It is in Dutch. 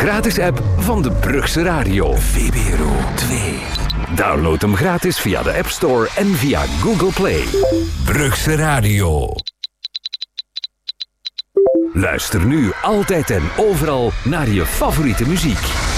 gratis app van de Brugse Radio. VPRO 2. Download hem gratis via de App Store en via Google Play. Brugse Radio. Luister nu altijd en overal naar je favoriete muziek.